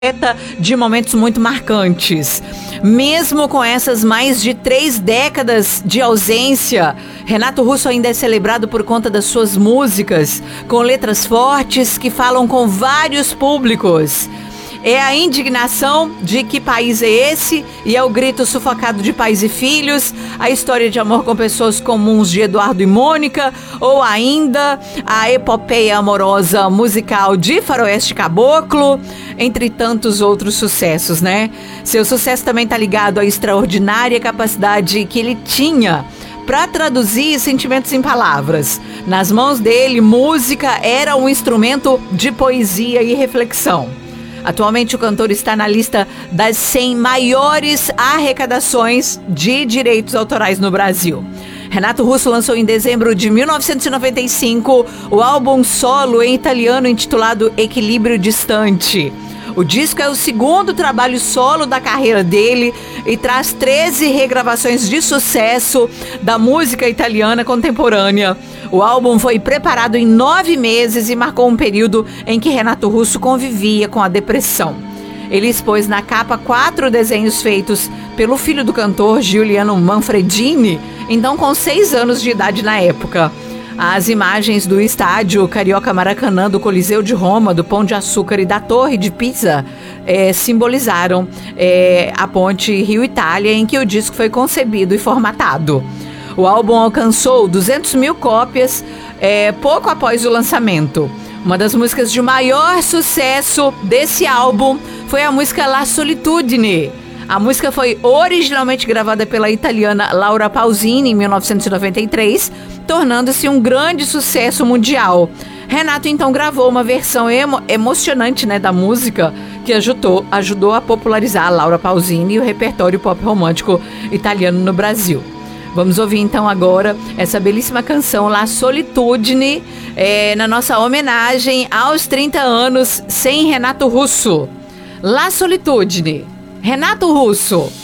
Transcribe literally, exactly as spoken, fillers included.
de momentos muito marcantes. Mesmo com essas mais de três décadas de ausência, Renato Russo ainda é celebrado por conta das suas músicas, com letras fortes que falam com vários públicos. É a indignação de que país é esse e é o grito sufocado de pais e filhos, a história de amor com pessoas comuns de Eduardo e Mônica, ou ainda a epopeia amorosa musical de Faroeste Caboclo, entre tantos outros sucessos, né? Seu sucesso também está ligado à extraordinária capacidade que ele tinha para traduzir sentimentos em palavras. Nas mãos dele, música era um instrumento de poesia e reflexão. Atualmente o cantor está na lista das cem maiores arrecadações de direitos autorais no Brasil. Renato Russo lançou em dezembro de mil novecentos e noventa e cinco o álbum solo em italiano intitulado Equilíbrio Distante. O disco é o segundo trabalho solo da carreira dele e traz treze regravações de sucesso da música italiana contemporânea. O álbum foi preparado em nove meses e marcou um período em que Renato Russo convivia com a depressão. Ele expôs na capa quatro desenhos feitos pelo filho do cantor, Giuliano Manfredini, então com seis anos de idade na época. As imagens do estádio Carioca Maracanã, do Coliseu de Roma, do Pão de Açúcar e da Torre de Pisa é, simbolizaram é, a ponte Rio-Itália em que o disco foi concebido e formatado. O álbum alcançou duzentas mil cópias é, pouco após o lançamento. Uma das músicas de maior sucesso desse álbum foi a música La Solitudine. A música foi originalmente gravada pela italiana Laura Pausini em mil novecentos e noventa e três, tornando-se um grande sucesso mundial. Renato então gravou uma versão emo- emocionante, né, da música que ajudou, ajudou a popularizar a Laura Pausini e o repertório pop romântico italiano no Brasil. Vamos ouvir então agora essa belíssima canção La Solitudine, é, na nossa homenagem aos trinta anos sem Renato Russo. La Solitudine, Renato Russo.